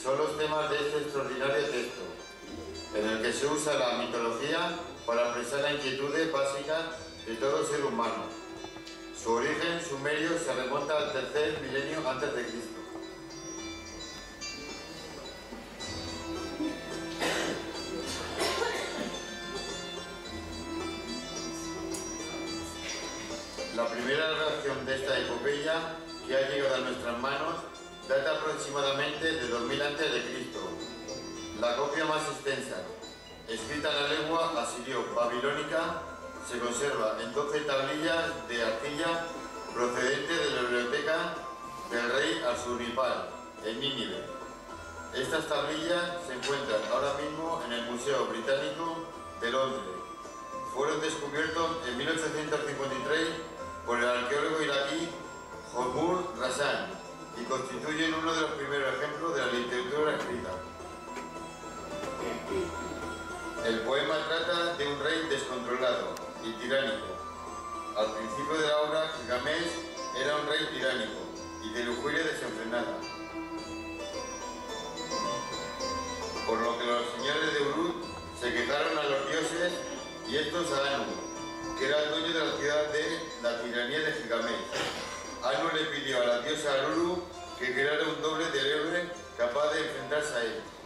son los temas de este extraordinario texto, en el que se usa la mitología para expresar las inquietudes básicas de todo ser humano. Su origen sumerio se remonta al tercer milenio antes de Cristo. La primera redacción de esta epopeya, que ha llegado a nuestras manos, data aproximadamente de 2000 a.C. La copia más extensa, escrita en la lengua asirio-babilónica, se conserva en 12 tablillas de arcilla procedentes de la biblioteca del rey Asurbanipal, en Nínive. Estas tablillas se encuentran ahora mismo en el Museo Británico de Londres. Fueron descubiertos en 1853 por el arqueólogo iraquí Hormuz Rasan y constituyen uno de los primeros ejemplos de la literatura escrita. El poema trata de un rey descontrolado y tiránico. Al principio de la obra, Gilgamesh era un rey tiránico y de lujuria desenfrenada, por lo que los señores de Uruk se quejaron a los dioses y estos a Anu, que era el dueño de la ciudad de la tiranía de Gilgamesh. Anu le pidió a la diosa Lulu que creara un doble del héroe capaz de enfrentarse a él.